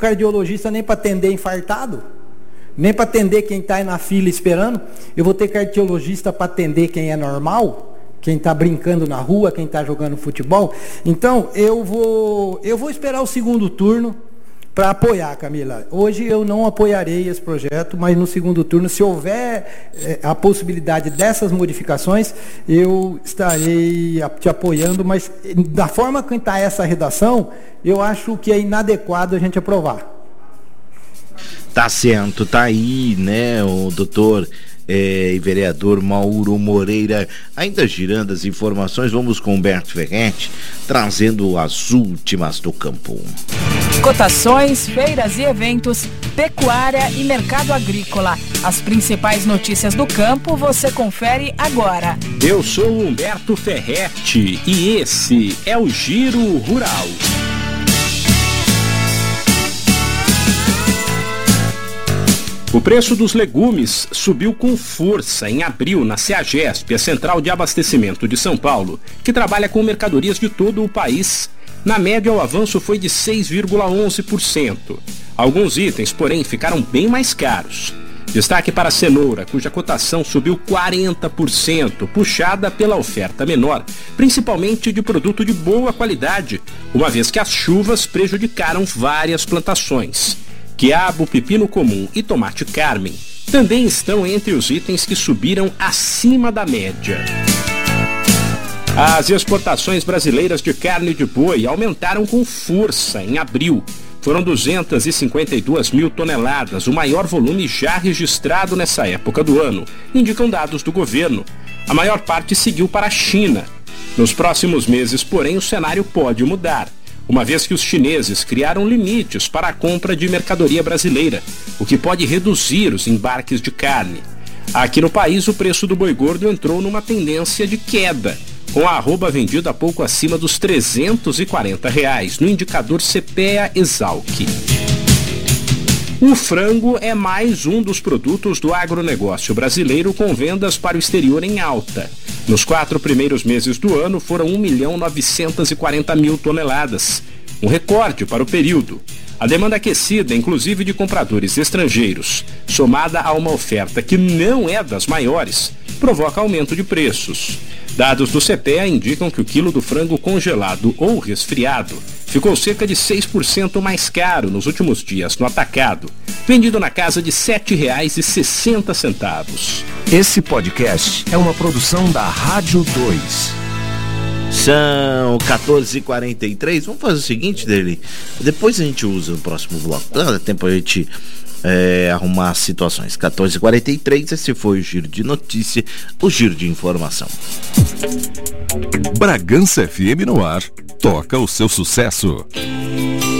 cardiologista nem para atender infartado, nem para atender quem está aí na fila esperando. Eu vou ter cardiologista para atender quem é normal, quem está brincando na rua, quem está jogando futebol. Então, eu vou esperar o segundo turno para apoiar, Camila. Hoje eu não apoiarei esse projeto, mas no segundo turno, se houver a possibilidade dessas modificações, eu estarei te apoiando, mas da forma que está essa redação, eu acho que é inadequado a gente aprovar. Tá certo, tá aí, né, o doutor e vereador Mauro Moreira. Ainda girando as informações, vamos com Humberto Ferretti, trazendo as últimas do campo. Cotações, feiras e eventos, pecuária e mercado agrícola. As principais notícias do campo você confere agora. Eu sou Humberto Ferretti e esse é o Giro Rural. O preço dos legumes subiu com força em abril na CEAGESP, a Central de Abastecimento de São Paulo, que trabalha com mercadorias de todo o país. Na média, o avanço foi de 6,11%. Alguns itens, porém, ficaram bem mais caros. Destaque para a cenoura, cuja cotação subiu 40%, puxada pela oferta menor, principalmente de produto de boa qualidade, uma vez que as chuvas prejudicaram várias plantações. Quiabo, pepino comum e tomate Carmen também estão entre os itens que subiram acima da média. As exportações brasileiras de carne de boi aumentaram com força em abril. Foram 252 mil toneladas, o maior volume já registrado nessa época do ano, indicam dados do governo. A maior parte seguiu para a China. Nos próximos meses, porém, o cenário pode mudar, uma vez que os chineses criaram limites para a compra de mercadoria brasileira, o que pode reduzir os embarques de carne. Aqui no país, o preço do boi gordo entrou numa tendência de queda, com a arroba vendida pouco acima dos R$ 340 no indicador CPEA-Exalc. O frango é mais um dos produtos do agronegócio brasileiro com vendas para o exterior em alta. Nos 4 primeiros meses do ano foram 1.940.000 toneladas, um recorde para o período. A demanda aquecida, inclusive de compradores estrangeiros, somada a uma oferta que não é das maiores, provoca aumento de preços. Dados do CPEA indicam que o quilo do frango congelado ou resfriado ficou cerca de 6% mais caro nos últimos dias no atacado, vendido na casa de R$ 7,60. Esse podcast é uma produção da Rádio 2. São 14h43. Vamos fazer o seguinte, Deli. Depois a gente usa no próximo bloco. Dá tempo a gente arrumar as situações. 14h43. Esse foi o Giro de Notícia, o Giro de Informação. Bragança FM no ar. Toca o seu sucesso.